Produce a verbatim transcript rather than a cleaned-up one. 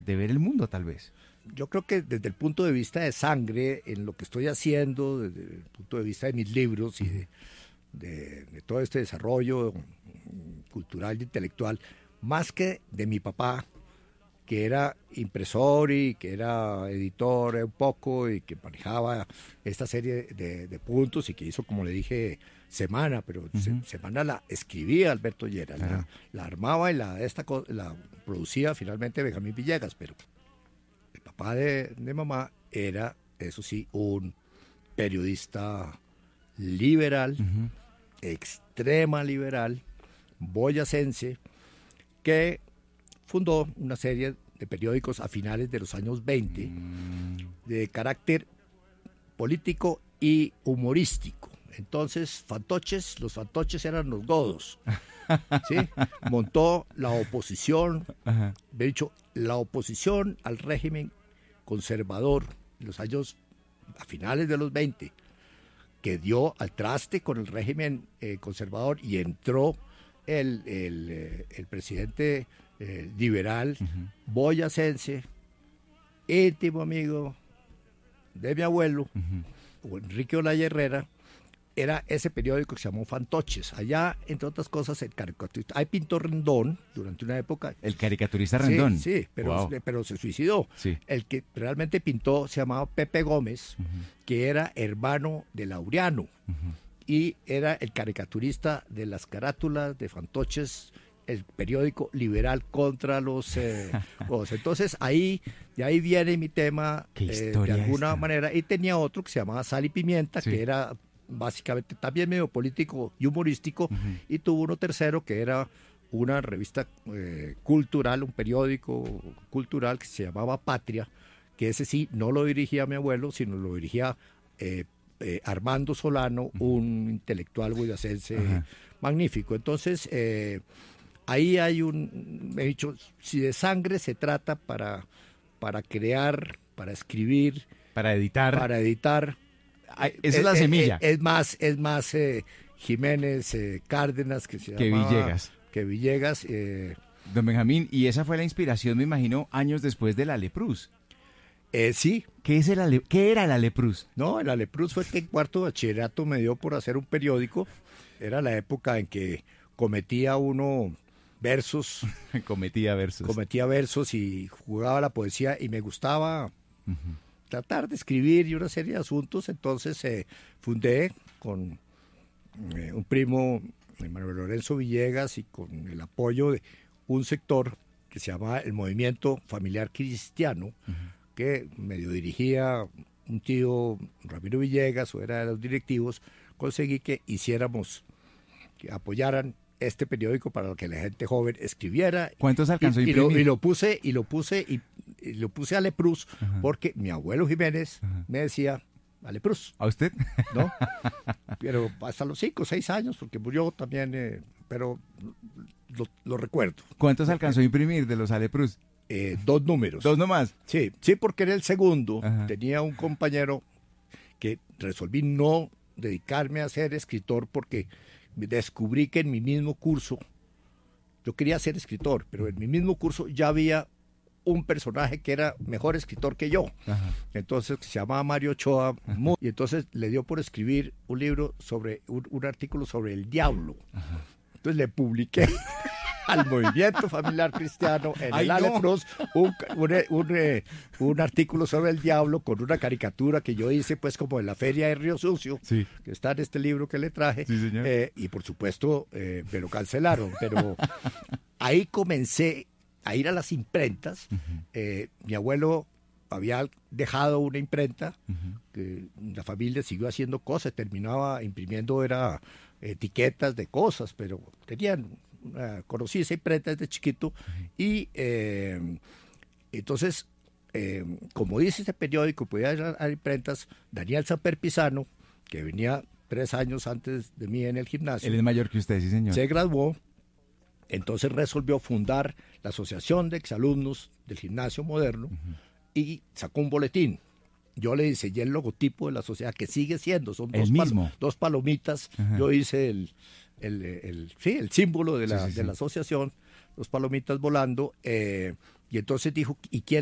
de ver el mundo, tal vez. Yo creo que desde el punto de vista de sangre, en lo que estoy haciendo, desde el punto de vista de mis libros y de, de, de todo este desarrollo cultural e intelectual, más que de mi papá, que era impresor y que era editor un poco y que manejaba esta serie de, de puntos y que hizo, como le dije, Semana, pero uh-huh. se, Semana la escribía Alberto Lleras, uh-huh. la, la armaba y la, esta, la producía finalmente Benjamín Villegas, pero el papá de, de mamá era, eso sí, un periodista liberal, uh-huh. extrema liberal, boyacense, que fundó una serie de periódicos a finales de los años veinte mm. de carácter político y humorístico. Entonces, fantoches, los fantoches eran los godos, ¿sí? Montó la oposición, Ajá. de hecho, la oposición al régimen conservador en los años, a finales de los veinte, que dio al traste con el régimen eh, conservador y entró el, el, el presidente eh, liberal, uh-huh. boyacense, íntimo amigo de mi abuelo, uh-huh. Enrique Olaya Herrera. Era ese periódico que se llamó Fantoches. Allá, entre otras cosas, el caricaturista, ahí pintó Rendón durante una época. El caricaturista Rendón. Sí, sí, pero, wow. pero se suicidó. Sí. El que realmente pintó se llamaba Pepe Gómez, uh-huh. que era hermano de Laureano, uh-huh. y era el caricaturista de las carátulas de Fantoches, el periódico liberal contra los eh, cosas. Entonces, ahí, de ahí viene mi tema, eh, de alguna esta? manera. Y tenía otro que se llamaba Sal y Pimienta, sí. que era básicamente también medio político y humorístico, uh-huh. y tuvo uno tercero que era una revista eh, cultural, un periódico cultural que se llamaba Patria, que ese sí no lo dirigía mi abuelo, sino lo dirigía eh, eh, Armando Solano, uh-huh. un intelectual boyacense uh-huh. magnífico. Entonces, eh, ahí hay un, he dicho, si de sangre se trata para, para crear, para escribir, para editar, para editar, Ay, esa es, es la semilla. Es, es más, es más eh, Jiménez eh, Cárdenas que se que llamaba, Villegas. Que Villegas. Eh, Don Benjamín, y esa fue la inspiración, me imagino, años después de la Alepruz. Eh, sí. ¿Qué, es el Ale, ¿Qué era la Alepruz? No, el Alepruz fue que en cuarto de bachillerato me dio por hacer un periódico. Era la época en que cometía uno versos. cometía versos. Cometía versos y jugaba la poesía y me gustaba... Uh-huh. tratar de escribir y una serie de asuntos. Entonces eh, fundé con eh, un primo, Manuel Lorenzo Villegas, y con el apoyo de un sector que se llamaba el Movimiento Familiar Cristiano, uh-huh. que medio dirigía un tío, Ramiro Villegas, o era de los directivos. Conseguí que hiciéramos, que apoyaran este periódico para que la gente joven escribiera. ¿Cuántos alcanzó y, a y, lo, imprimir? y lo puse, y lo puse, y, y lo puse a Alepruz, uh-huh. porque mi abuelo Jiménez uh-huh. me decía, Alepruz. ¿A usted? ¿No? Pero hasta los cinco o seis años, porque murió también, eh, pero lo, lo recuerdo. ¿Cuántos alcanzó a imprimir de los Alepruz? Eh, dos números. ¿Dos nomás? Sí, sí, porque era el segundo. Uh-huh. Tenía un compañero que resolví no dedicarme a ser escritor porque descubrí que en mi mismo curso, yo quería ser escritor, pero en mi mismo curso ya había un personaje que era mejor escritor que yo. Ajá. Entonces se llamaba Mario Ochoa, Ajá. y entonces le dio por escribir un libro sobre, un, un artículo sobre el diablo. Ajá. Entonces le publiqué al Movimiento Familiar Cristiano en Ay, el Alepruz no. un, un, un, un, un artículo sobre el diablo con una caricatura que yo hice pues como en la Feria de Río Sucio, sí. que está en este libro que le traje, sí, señor. Eh, y por supuesto eh, me lo cancelaron, pero ahí comencé a ir a las imprentas. Uh-huh. eh, mi abuelo había dejado una imprenta, uh-huh. que la familia siguió haciendo cosas, terminaba imprimiendo era etiquetas de cosas, pero tenían, uh, conocí esa imprenta desde chiquito, uh-huh. y eh, entonces, eh, como dice ese periódico, podía ir a, a imprentas, Daniel Samper Pisano, que venía tres años antes de mí en el gimnasio. Él es mayor que usted, sí señor. Se graduó, entonces resolvió fundar la Asociación de Exalumnos del Gimnasio Moderno, uh-huh. y sacó un boletín. Yo le diseñé el logotipo de la sociedad, que sigue siendo, son dos, mismo. Pal- dos palomitas. Uh-huh. Yo hice el, el, el, sí, el símbolo de la, sí, sí, sí. de la asociación, dos palomitas volando, eh, Y entonces dijo, ¿y quién